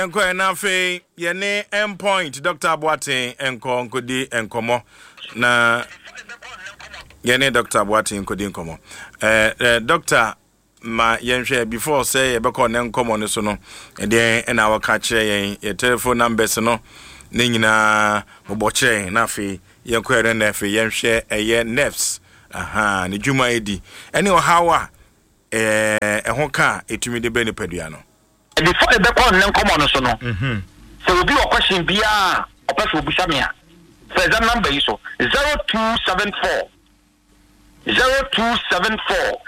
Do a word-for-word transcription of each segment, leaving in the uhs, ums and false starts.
Enko na fe ye ne endpoint Doctor Boateng enko nkodi enkomo na ye ne Doctor Boateng nkodi enkomo eh, eh doctor ma yenhwe before say ye beko ne enkomo ne so no e de na waka kire yen ye telephone numbers no ne nyina moboche na fe yenko ere na fe yenhwe eye nerves aha ne dwuma edi ene o hawa eh ehon ka etumi de be ne padua no before the call and come on so no mhm so will be a question bia o person will be samia so that number is so zero two seven four zero two seven four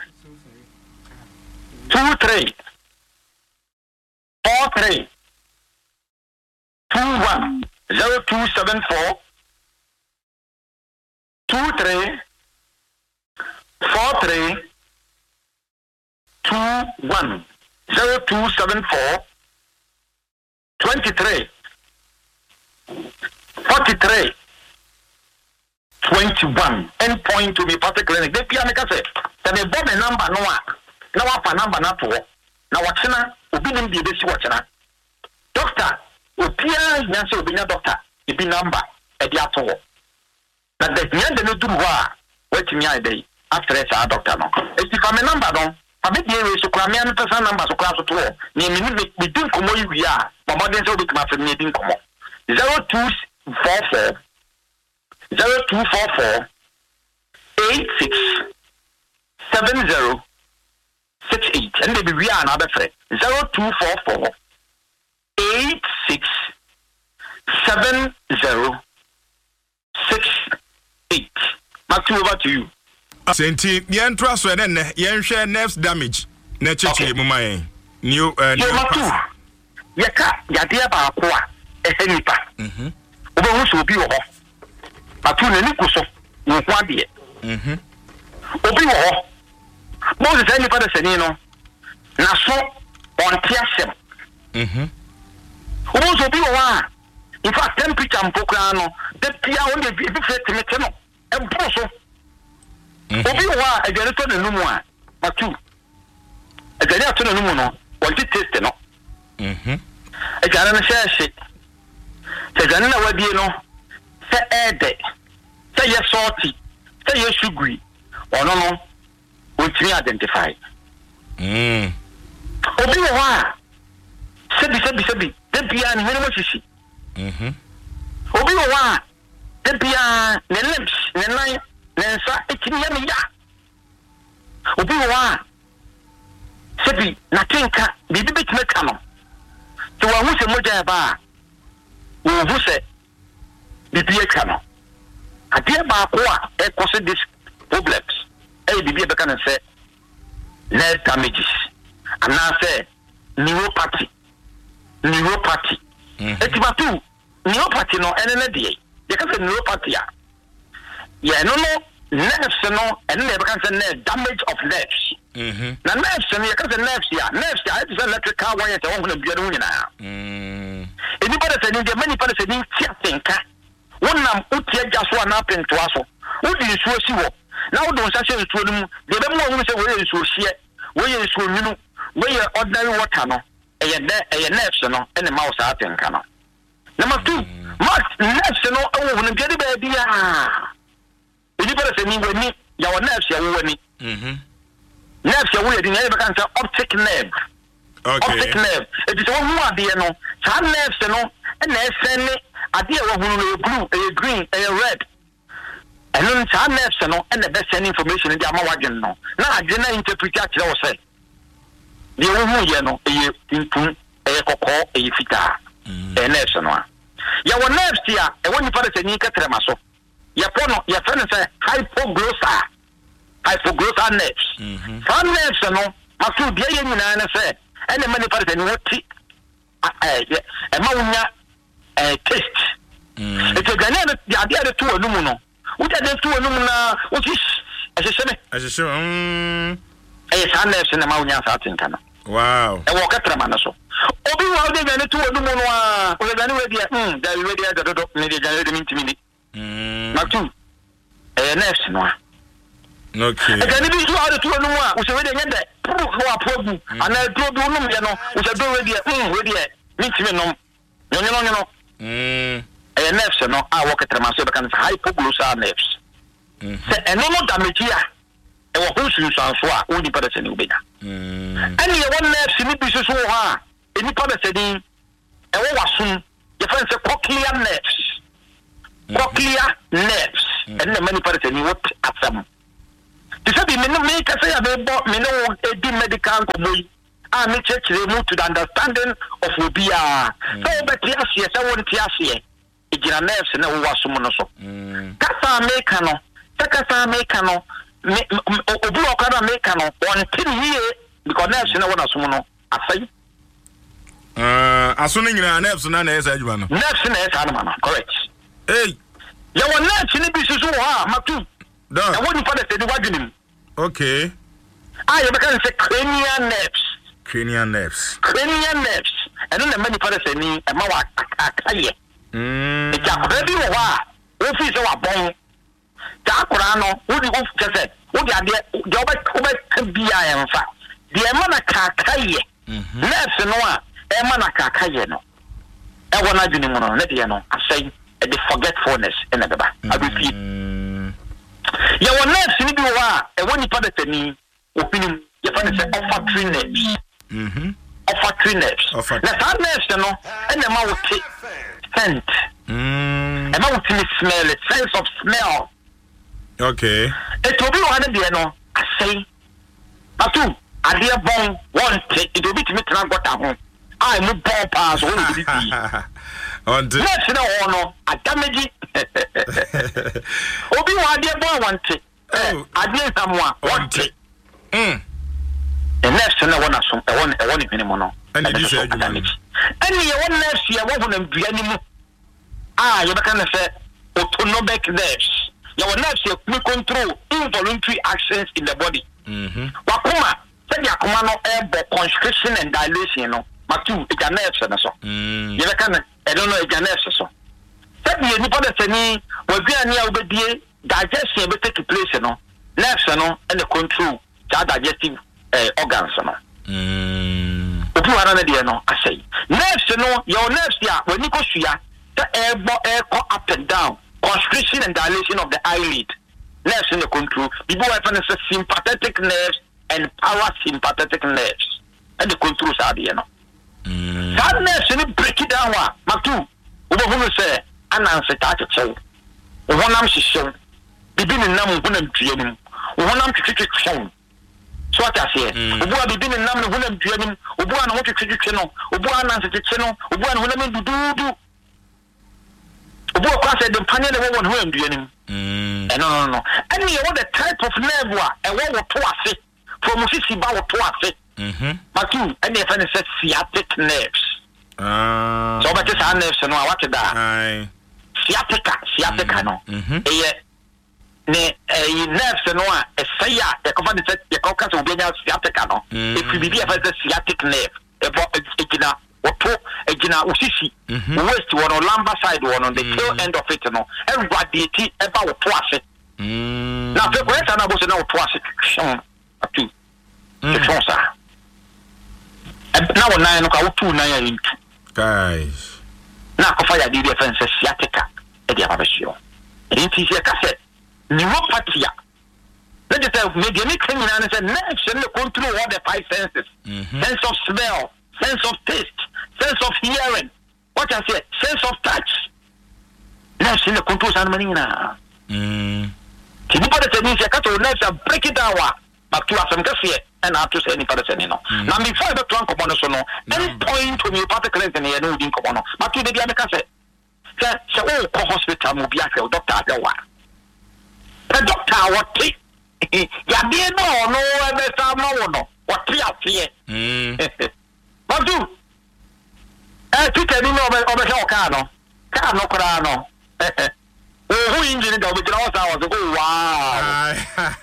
two three four three two one zero two seven four two three four three two one zero two seven four twenty three forty three twenty one endpoint to be part clinic. They pia make say the bomb number no a na wa pa number na to na wa chena obi nim bi be si wa chena doctor opia nya say obi nya doctor e bi number e dia to na the nya de no duru wa wetimi ai dey after that doctor no e si fa me number no Abi dey so kura me an person number so kura so to ni me me din komo yi a ma modern so be kuma fe me din komo zero two four four zero two four four eight six seven zero six eight and they be we are another friend zero two four four eight six seven zero six eight. Back to over to you. Senti yen trust we den yen hwe nerves damage na cheche mu mai new uh new ye ka ya dia ba ko a e nipa mhm obo hu so obi wo ho atu na ni kuso wo ho ade mhm obi wo ho mo se sai nipa da sani no na so on tiasem mhm obo so obi wo a in fact temperature mpokra no de pia won de bi fe temete no e bro so obi wa agere to na numu a matu agere to na numu no want to taste no mhm agere na sheshe agere na wadie no se ede se ye salty se ye sugary ono no want to identify mm obi wa sebi sebi sebi de bia ni hene sisi mhm obi wa de bia ne lips ne nine nensa etini ya me ya obi wa sebi na tinka bibi bitime ka no to wa hu se moja ba wo hu se bibi e ka no ade ba ko a e cause this problems e bibi e be kan say nerve damages and now say neuropathy neuropathy etibatu neuropathy no ene ne de ye ka say neuropathy a yeah, no, no, nerves, no, and never can say nerve damage of nerves. Mhm. Now nerves, no, you can say nerves, yeah, nerves, yeah, it's electrical wires. I want to be doing now. Hmm. Anybody saying there many people saying think one nam utie just one up into us. Who do you so see what? Now don't say to them. The them one say we so see. We so you know. We ordinary water no. Eh eh nerves no, and the mouse are think no. Number two, nerves no. Oh, when get the baby ah. If you say me when me, your nerves are when mhm. Nerves are when you can say optic nerve. Okay. Optic nerve. It is one more there no. Some nerves no, and nerves send idea of blue, a green, a red. And then some nerves no, and the best send information in the amawagen no. Now I didn't interpret that you say. The one who you know, a impun, a coco, a fita, a nerves no. Your nerves here, and when you put it in Tremaso. Ya pono ya friend say hypoglossal hypoglossal nerves mhm some nerves no masu dia ye nyina na say ene many person no ti eh e ma wunya eh taste mhm e to gane ya dia de to anumu no wo de to anumu na wo ti ehhehhe me ehhehhe mm eh some nerves na ma wunya sa tinka no wow e wo katra ma na so obi wa de gane to anumu no a wo de gane we dia mm da we dia da do me de gane de mintimi mm matu eh nerves no okay e gani bi so ade to no a wo se we de nyede pro no aprobu ana probu no me no wo se do we de mm we de meet me no no no no mm e nerves no a work tremase be kan hypoglossal nerves se eno no damage ya e wo ho sunsuanso a woni pada se ni ubenya mm ani e won nerves ni bi so so ha eni pada se ni e wo wasun ye fa se cochlear nerves cochlear nerves and the many pada se ni what atsam this be me no me ka say ya be bo me no e di medical komoyi a me church they move to the understanding of obia so be clear see say won ti ase e gina nerves na wo wasun no so kasa make no kasa make no me obu okada make no on tin here because nerves na wona so no afai uh aso no nyina nerves na na esa adwuma no nerves na esa na ma correct hey ya won nerves ni bi so ha matu da ya woni fa da se di wadwunim okay ah you can say cranial nerves cranial nerves cranial nerves and na many fa da se ni e ma wa akaye mm e ja ko bi wo ha wo fi se wa bon ja akora no wo di wo kese wo di ade de oba oba bia en fa de e ma na kakaye nerves no a e ma na kakaye no e wona dwunim no na de no asai e the forgetfulness in the ba abifi ya wona nerves ni bi wo a e woni pa da tani opinim ya fa ne se olfactory nerves mhm olfactory nerves na that nerves no e na ma wo te scent mm e ma wo te smell it sense of smell okay it will be one of the no I say atu ade bon want it will be to me try got am I no bon pass all the be on the let's no no a damage obi wa ade bon want eh ade samwa want mm the next na wona so e wona e wona hwene mo no and did you say you ani ye wona next ye wo hona dua ni mu ah ye beka na say autonomic nerves your nerves you control involuntary actions in the body. Mhm. Wakuma, say yakuma no ebo constriction and dilation no. Matu e nerves na so. Mm. You can I don't know e nerves so. Say you nipa da sani waduani a obedie digestion be take place no. Nerves no and the control that digestive uh, organs no. Mm. Obi wara na de no asay. Nerves no your nerves ya when you go suya the ebo e go up and down. Constriction and dilation of the eyelid. Nerves in the control. People have a sympathetic nerves and parasympathetic nerves. And the controls are there, you know. Mm. That nerves, you need break it down. Matu, over who say, and answer that a child. One arm is shown. The bin in Nam Hunam Dream. One arm to treat it shown. So what I say, Ubu be been in Nam Hunam Dream, Ubu and what to treat it channel, Ubu and answer the channel, Ubu and Hunam do do. Obo kwa say the panel the one who am doing mm no no no and you what the type of nerve wa e wo to ase from sisi ba wo to ase mhm but you and if any say sciatic nerves ah so but say nerves no what da ai sciatica sciatica no mhm eh ne eh nerves no a e say ya e ko fa de say e ko ka so obi nya sciatica no if you be be a sciatic nerve e bo e gina oto egina osisi west one on lumbar side one on the tail end of it no everybody ti eba oto ase mm na pe ko eta na bo se na oto ase shon atu e shon sa na wona no ka otu na ya intu guys na ko fa ya di defense sciatica e dia ba besio e ti se ka se neuropathy let us say maybe any criminal and say nerves and control all the five senses sense of smell, sense of taste, sense of hearing, what I say, sense of touch. Nerves in the controls are many now. Mm. Can you put it in the cat or nerves and break it down? But to have some cafe and have to say any person, you know. Now, before I don't come on, so no, any point when you particularly in the new income, but to the other cafe. So, oh, hospital, Mubiaka, doctor, the doctor, what take? Ya be no no e be sa no no what ya tie mm but do eh tu te ni no be o be se o ka no ka no kra no oh who engine da o be gra o sa o so wow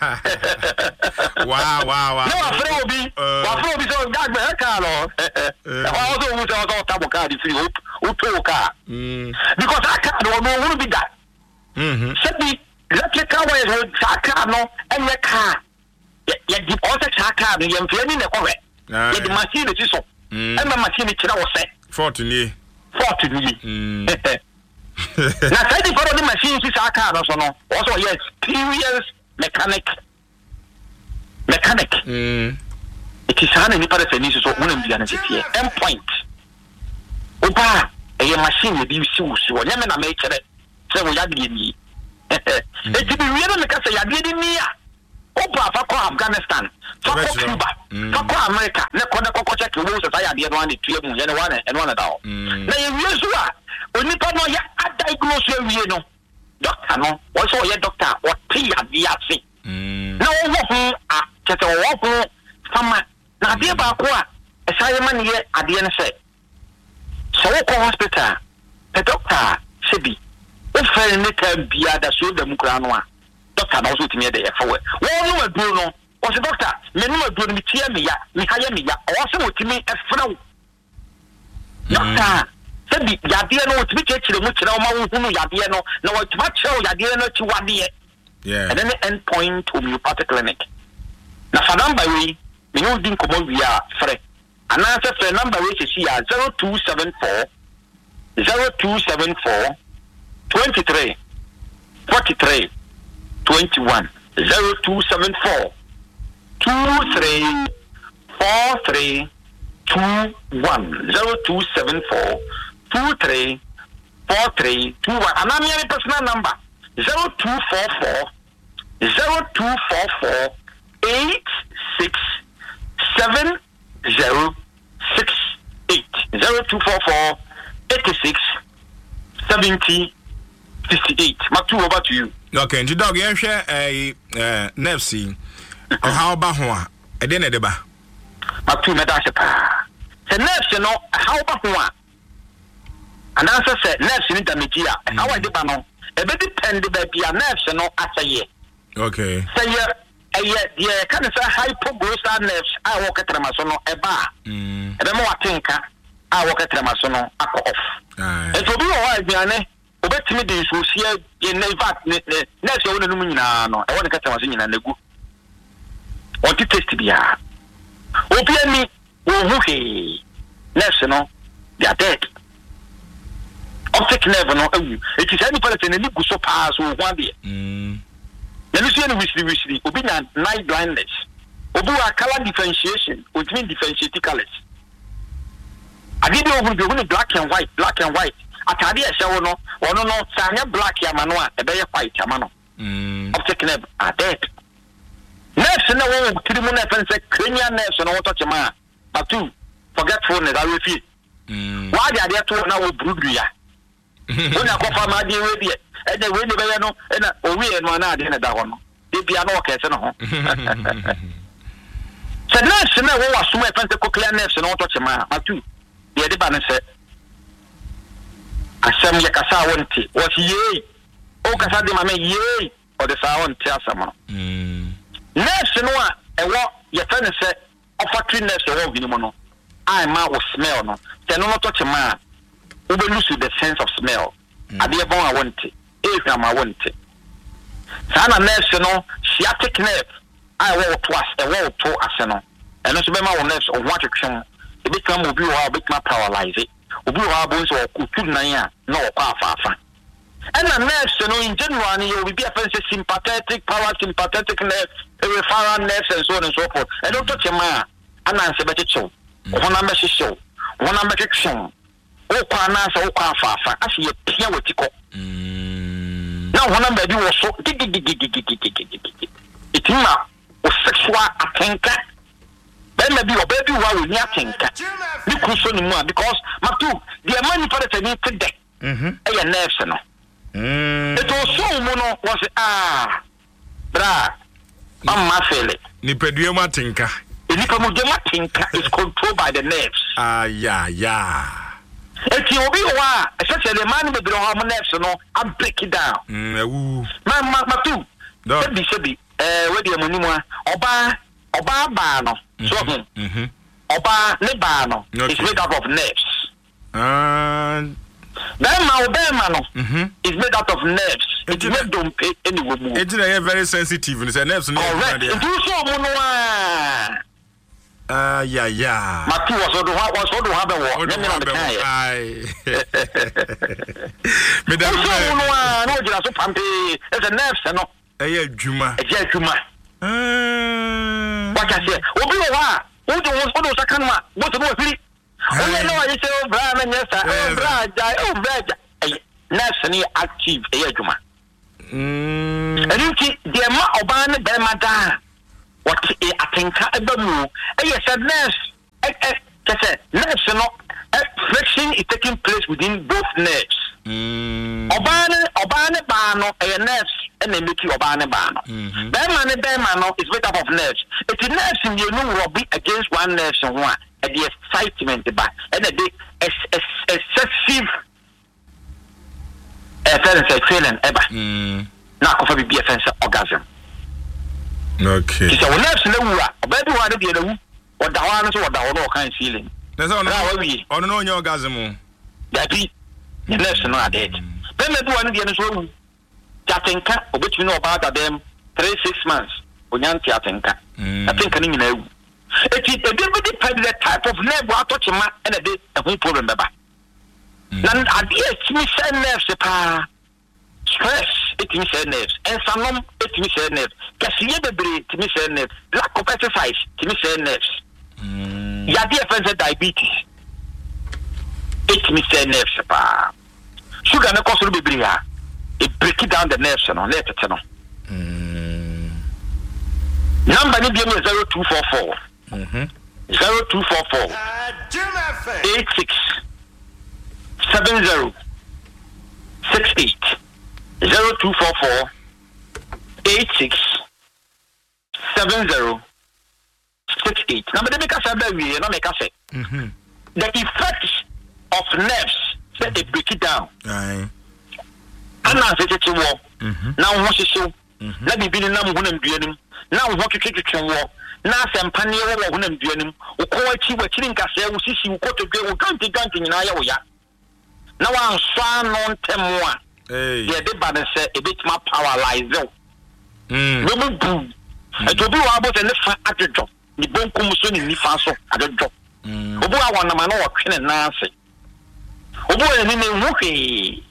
wow wow wow no afro obi afro obi so gag be ka no e wa so mu so so tabo ka di free o to ka mm because I can't no no be that mhm sabi electrical wires saka no enye car ya di all the saka no ye mfani na kwa ya di machine ti so e ma machine kira wo se forty ni forty ni na sai di for the machine si sa car no so no also yes experienced mechanic mechanic mm it is an any para fini so won bia na setie end point oba e machine bi si usi wo nyame na me kire se wo yade ni e ti bi wi na me ka se yade ni a oba fa ko Afghanistan fa ko Cuba fa ko America ne ko ne ko check wo se sa yade no ani tue mu ye ne wane eno na dawo na ye wi so a oni pa no ya diagnose wi no doctor no wo so ye doctor o ti yade ase na wo ho a kete wo ho fama na ade ba ko a e sa ye man ye ade ne se so wo ko hospital the doctor sebi o fe ne ka bia da so da mu kra no a doctor na so timi de e fa we wo no aduro no o se doctor me no aduro mi tie me ya mi ha ye me ya o se mo timi e fra wo doctor sebi yade no o timi kire mu kire o ma wo hunu yade no na wo tuma kire yade no ti wade yeah and then the end point homeopathic clinic na fa number we me no din komo wi a frɛ and answer for number which is here zero two seven four zero two seven four twenty-three forty-three twenty-one zero two seven four two three four three two one zero two seven four two three four three two one and I'm your personal number zero two four four zero two four four eight six seven zero six eight zero two four four eighty six seventy fifty eight. Matu, over to you. Okay, and dog, you share a Nefsi or how about one? I didn't deba. Matu, Medasapa. The Nefsi no, how about one? And answer said, Nefsi in the media, how I did no. A bit depend the baby, a Nefsi no, as a year. Okay. Say, yeah, yeah, kind of say hypoglossal nerves. I walk at Ramasono, a bar. Mm. And the more I think, I walk at Ramasono, I go off. It will be all right, Biane. Obey me, this will see in Nevat, next year, no, I want to get Ramasin and the good. Want to taste be a. Open me, oh, hey, national, they are dead. Optic never know. It is any person in the good so pass or one day. Let me see any wishy wishy. Obi na night blindness. Obi wa color differentiation. Which means differentiating colors. I did over the black and white, black and white. Atadi a show no, or no, no, Sanya black Yamanoa, a bay white Yamano. Optic nerve are dead. Nurse no one to the moon and say, Kenya nurse and all touch a man. But two, forgetfulness, I refuse. Why are there two now brood ya? When I go for my dear radio. And the window no and we and one idea that one. They be an okay, no. Said nurse no one was somewhere fancy cochlear nurse and all touch a man. But two, the other banner said, I said, Yakasa won't tea. Was ye? Oh, Casadi, mamma, ye, or the sound Tiasama. Nurse no one, and what your friend said, offer three nurse or Vinimono. I man will smell no. Can not touch a man who will lose the sense of smell. I be a born I want it. If I'm I want it. Sana nurse no, sciatic nerve. I walk twice, a wall to Arsenal. And also be my nurse or what action. It become will be how big my paralyze it. Will be how bones or could naya, no far. And a nurse, you know, in general, you will be a fancy sympathetic, parasympathetic nerve, a referral nerves, and so on and so forth. I don't touch a man, and answer better show. One number show, one number show. Oh, Quanas, oh, Quafa, I see a peer with Tico. Now, one number you was so it's not was sexual attention. Then maybe your baby will not think. Because, Matu, the money for the need today. A nerves, no. It was so mono was ah, bra, I'm my failure. Nipeduema tinka. Nipeduema tinka is controlled by the nerves. Ah, yeah, yeah. If you be one, especially the man with the hormone nerves, no, I break it down. Mm, my, my, my two. Sebi, sebi, eh, where the money, Oba, Oba, Bano, so, hm, Oba, Nebano, is made up of nerves. Ah. Then my Obama is made out of nerves. It is not don't pay any woman. It's very sensitive. It's a nerves. Correct. It is so mono. Ah, yeah, yeah. Matu was on the one was on the one bewo. Nyame na bekai. Ai. Me da no no jira so pampe. It's a nerves no. Eh adwuma. Eh adwuma. Ah. What I say? Obi wo ha. Wo do wo do sakan ma. Wo so wo firi. Oye no ayi say bra na nyesa. Bra ja, oh bra ja. Nerves ni active eh adwuma. Mm. And you the ma oba ne be mada. What I atenka ebamu eh said nerves eh eh say nerves no friction is taking place within both nerves. Mm. Oba ne oba ne ba no eh nerves and they make you oba ne ba no. Be man ne be man no is made up of nerves. It is nerves in you no rubby against one nerve so one and the excitement ba and the excessive eh feeling eba. Mm. Na ko fa bi offense orgasm. Okay. So when nerves na wu a obabi wa de de na wu o da wa no so o da wo no kan feeling. Na so no ono no onye orgasm. That be the nerves no are dead. Then na do one de no so wu. Jatenka obetumi no about them three six months. Onyanti atenka. Atenka ni nyina wu. Eti e dey depend the type of nerve wa touch ma and e dey e ho problem beba. Na ade e timi say nerves pa. Stress, it means nerves, and some it means nerves. Kasiye bebre, it means nerves. Lack of exercise, it means nerves. Yadi offense diabetes, it means nerves. Pa, sugar no cause bebre ya. It break it down the nerves, no. Let it no. Number ni biemu zero two four four. Zero two four four. Eight six seven zero six eight. Zero two four four eight six seven zero six eight. Now, but make us a we not make us say the effects of nerves that they break it down. Aye. And now say to war. Now what is so? Let me be the number one and doing. Now what you take to war. Now some panier or one and doing. O call it you were killing Cassia, who sees you go to go country country in Iowa. Now I'm swan on temoa. Hey. Yeah, they bad say a bit more paralyzed. Mm. No boom. I told you about the left at the job. The bone comes soon in the faso at the job. Obo I want a man or can Nancy. Obo and in Wookie.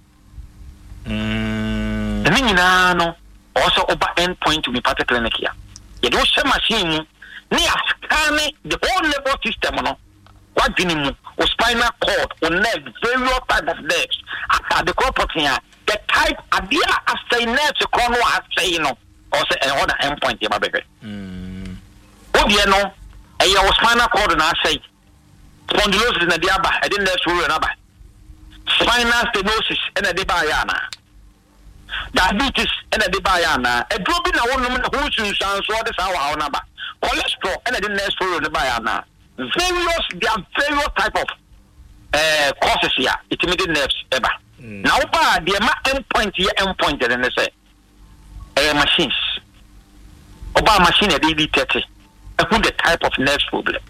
The Minano also over end point to be part of clinic here. You don't say machine near scanning the whole level system. No, what minimum or spinal cord or nerve, various type of nerves at the corporate here. The type idea as say nerves corner as say you know or say another end point here, my baby. Hmm. Oh, you know, a your spinal cord and I say spondylosis in the diaba. I didn't let you another spinal stenosis and a debayana. Diabetes and a debayana. A drop in a woman who sounds what is our number. Cholesterol and a didn't let you the bayana. Various, there are various type of uh, causes here. It immediate nerves ever. Mm. Now, ba the end point here, end point, and they say, uh, machines. Oba machine a daily thirty. I put the type of nerves problem.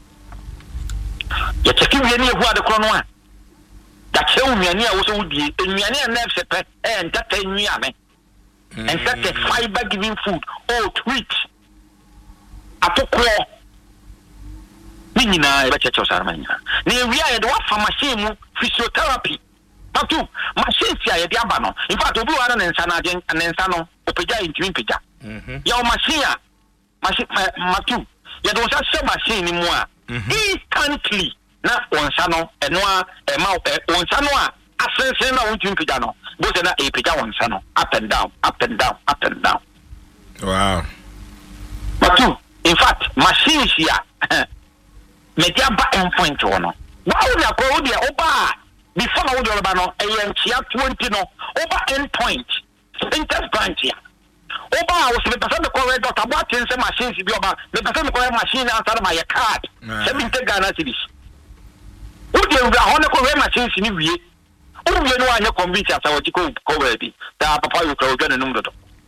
You check in any of what the crown one. That show me any also would be in any nerves and that ten year, and that a fiber giving food, oh, tweet. I took war. Nina, I bet you are mine. Near we are the one machine physiotherapy. But two machines here, the abano. In fact, we are an insana and insano, Opeja in Twin Pija. Your machine, machine, Matu. You don't have some machine anymore. Instantly, not one sano, and one, a mouth, one sanoa, a sense of Twin Pijano. Both in a pija one sano, up and down, up and down, up and down. Wow. But two, in fact, machines here. Media back end point one. Why would you go there? Oba before I would have been a young chia twenty no over end point. Interest branch here. Oba was the person to correct Doctor Watkins machines be about the person to correct machine outside my card. Seventy Ghana cities. Would you have a correct machines in you? Oh, you know, I convince us how to go already. That papa you can get a number.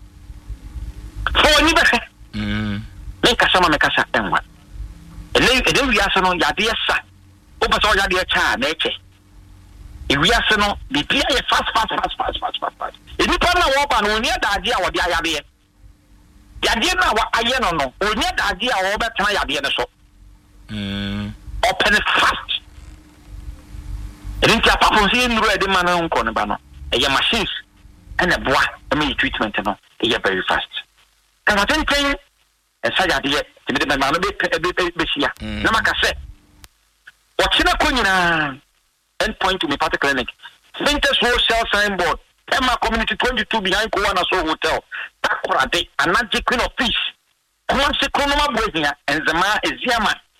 For neither make a summer make us and what. And then we are on Yadia Sa. Open all Yadia Cha, nature. If we are no, the P I fast, fast, fast, fast, fast, fast, fast. If you come and walk on, we near the idea of the Ayabe. The idea now, I know, we near the idea of over time, Yadia. So, Mm. Open it fast. I didn't have a position ready man on Conabano. A machines and a boy, I mean treatment, no, a very fast. Can I think a sad idea to make the man a bit Bessia? Namaka said, what's in a Kunina endpoint to me part clinic? Centers Road Shell signboard, Emma Community twenty-two behind Kuana So Hotel, Takorade, and Magic Queen of Peace. Once the Chronoma Bwezia and the man is Yama.